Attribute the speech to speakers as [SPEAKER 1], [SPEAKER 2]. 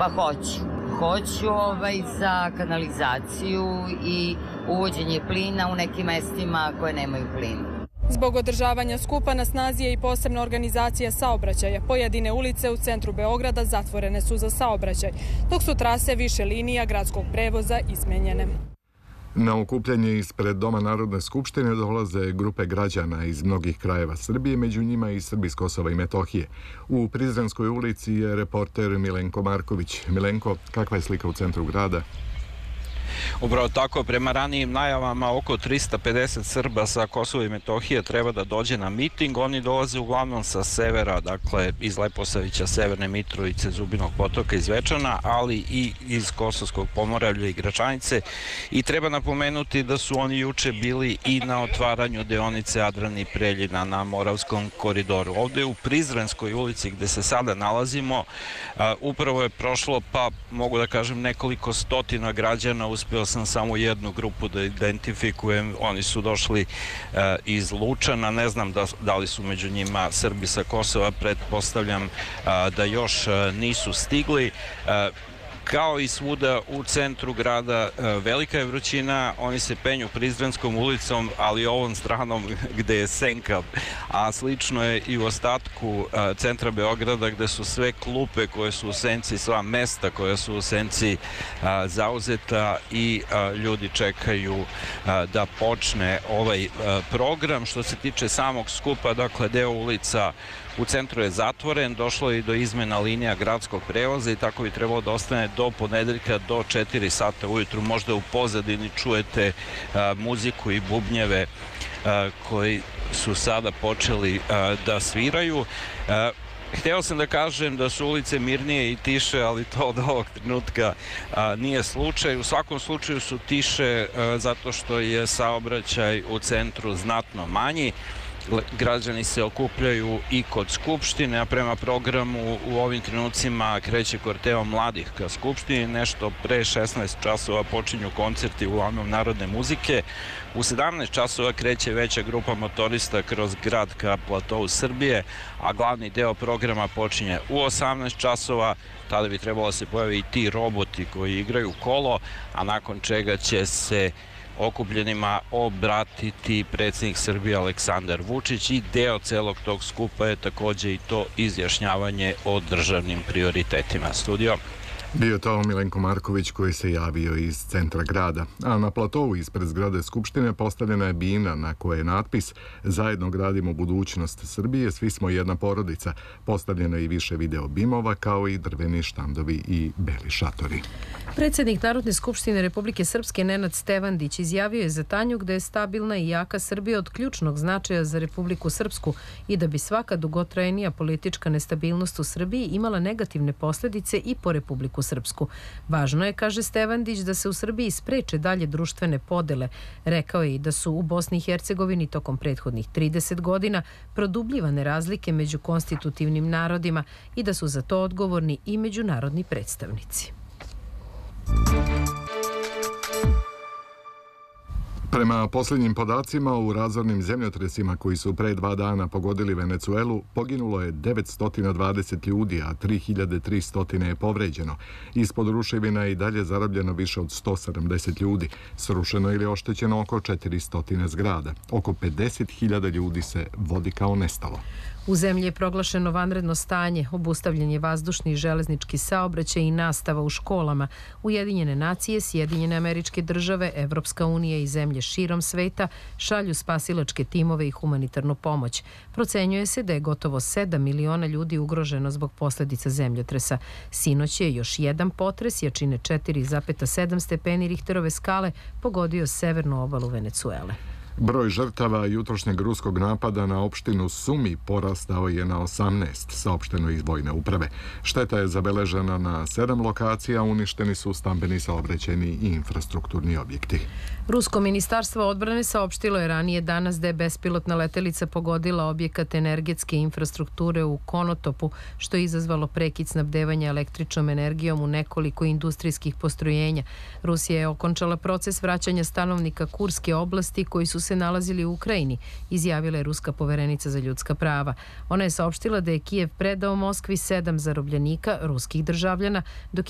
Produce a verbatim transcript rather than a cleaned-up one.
[SPEAKER 1] Pa hoću. Hoću ovaj, za kanalizaciju i uvođenje plina u nekim mestima koje nemaju plin.
[SPEAKER 2] Zbog održavanja skupa na snazi je i posebna organizacija saobraćaja. Pojedine ulice u centru Beograda zatvorene su za saobraćaj, dok su trase više linija gradskog prevoza izmenjene.
[SPEAKER 3] Na okupljanje ispred Doma Narodne skupštine dolaze grupe građana iz mnogih krajeva Srbije, među njima i Srbi s Kosova i Metohije. U Prizrenskoj ulici je reporter Milenko Marković. Milenko, kakva je slika u centru grada?
[SPEAKER 4] Upravo tako, prema ranijim najavama, oko trista pedeset Srba sa Kosova i Metohije treba da dođe na miting. Oni dolaze uglavnom sa severa, dakle iz Leposavića, Severne Mitrovice, Zubinog Potoka i Zvečana, ali i iz Kosovskog Pomoravlja i Gračanice. I treba napomenuti da su oni juče bili i na otvaranju deonice Adrani Preljina na Moravskom koridoru. Ovde u Prizrenskoj ulici gde se sada nalazimo, upravo je prošlo, pa mogu da kažem, nekoliko stotina građana. Uspeo sam samo jednu grupu da identifikujem. Oni su došli uh, iz Lučana. Ne znam da, da li su među njima Srbi sa Kosova. Pretpostavljam uh, da još uh, nisu stigli. Uh, Kao i svuda u centru grada, velika je vrućina, oni se penju Prizrenskom ulicom, ali ovom stranom gde je senka, a slično je i u ostatku centra Beograda gde su sve klupe koje su u senci, sva mesta koja su u senci zauzeta i ljudi čekaju da počne ovaj program. Što se tiče samog skupa, dakle deo ulica u centru je zatvoren, došlo je i do izmena linija gradskog prevoza i tako bi trebalo da ostane do ponedeljka do četiri sata ujutru. Možda u pozadini čujete a, muziku i bubnjeve a, koji su sada počeli a, da sviraju. A, Hteo sam da kažem da su ulice mirnije i tiše, ali to od ovog trenutka a, nije slučaj. U svakom slučaju su tiše a, zato što je saobraćaj u centru znatno manji. Građani se okupljaju i kod Skupštine, a prema programu u ovim trenucima kreće korteo mladih ka Skupštini. Nešto pre šesnaest časova počinju koncerti uglavnom narodne muzike. U sedamnaest časova kreće veća grupa motorista kroz grad ka platovu Srbije, a glavni deo programa počinje u osamnaest časova. Tada bi trebalo da se pojavi i ti roboti koji igraju kolo, a nakon čega će se okupljenima obratiti predsjednik Srbije Aleksandar Vučić i deo celog tog skupa je takođe i to izjašnjavanje o državnim prioritetima. Studio.
[SPEAKER 3] Bio to Milenko Marković koji se javio iz centra grada. A na platovu ispred zgrade Skupštine postavljena je bina na kojoj je natpis "Zajedno gradimo budućnost Srbije, svi smo jedna porodica". Postavljeno je i više video bimova kao i drveni štandovi i beli šatori.
[SPEAKER 5] Predsjednik Narodne skupštine Republike Srpske Nenad Stevandić izjavio je za Tanjug da je stabilna i jaka Srbija od ključnog značaja za Republiku Srpsku i da bi svaka dugotrajnija politička nestabilnost u Srbiji imala negativne posljedice i po Republiku Srpsku. Važno je, kaže Stevandić, da se u Srbiji spreče dalje društvene podele. Rekao je i da su u Bosni i Hercegovini tokom prethodnih trideset godina produbljivane razlike među konstitutivnim narodima i da su za to odgovorni i međunarodni predstavnici.
[SPEAKER 3] Prema posljednjim podacima, u razornim zemljotresima koji su pre dva dana pogodili Venecuelu, poginulo je devetsto dvadeset ljudi, a tri hiljade tristo je povređeno. Ispod ruševina je i dalje zarobljeno više od sto sedamdeset ljudi. Srušeno ili oštećeno oko četiristo zgrada. Oko pedeset hiljada ljudi se vodi kao nestalo.
[SPEAKER 5] U zemlji je proglašeno vanredno stanje, obustavljen je vazdušni i železnički saobraćaj i nastava u školama. Ujedinjene nacije, Sjedinjene Američke Države, Evropska unija i zemlje širom sveta šalju spasilačke timove i humanitarnu pomoć. Procenjuje se da je gotovo sedam miliona ljudi ugroženo zbog posljedica zemljotresa. Sinoć je još jedan potres jačine četiri zarez sedam stepeni Richterove skale pogodio severnu obalu Venecuele.
[SPEAKER 3] Broj žrtava jutrošnjeg ruskog napada na opštinu Sumi porastao je na osamnaest, saopšteno iz vojne uprave. Šteta je zabeležena na sedam lokacija, uništeni su stambeni, saobraćajni i infrastrukturni objekti.
[SPEAKER 5] Rusko ministarstvo odbrane saopštilo je ranije danas da je bespilotna letelica pogodila objekat energetske infrastrukture u Konotopu, što je izazvalo prekid snabdevanja električnom energijom u nekoliko industrijskih postrojenja. Rusija je okončala proces vraćanja stanovnika Kurske oblasti koji su se nalazili u Ukrajini, izjavila je ruska poverenica za ljudska prava. Ona je saopštila da je Kijev predao Moskvi sedam zarobljenika ruskih državljana, dok